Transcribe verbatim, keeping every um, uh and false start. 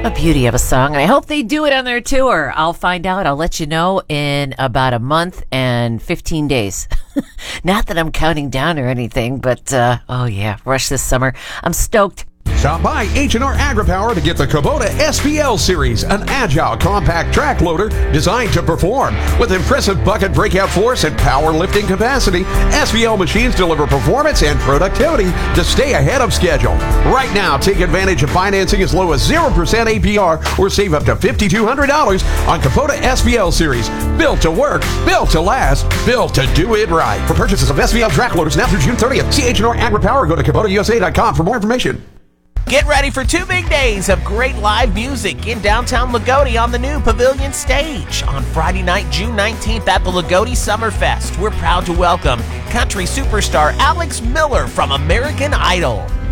A beauty of a song, and I hope they do it on their tour. I'll find out. I'll let you know in about a month and fifteen days. Not that I'm counting down or anything, but, uh, oh yeah, Rush this summer. I'm stoked. Stop by H and R AgriPower to get the Kubota S B L Series, an agile compact track loader designed to perform. With impressive bucket breakout force and power lifting capacity, S B L machines deliver performance and productivity to stay ahead of schedule. Right now, take advantage of financing as low as zero percent A P R or save up to five thousand two hundred dollars on Kubota S B L Series. Built to work, built to last, built to do it right. For purchases of S B L track loaders now through June thirtieth, see H and R AgriPower or go to Kubota U S A dot com for more information. Get ready for two big days of great live music in downtown Lagodi on the new Pavilion Stage. On Friday night, June nineteenth at the Lagodi Summerfest, we're proud to welcome country superstar Alex Miller from American Idol.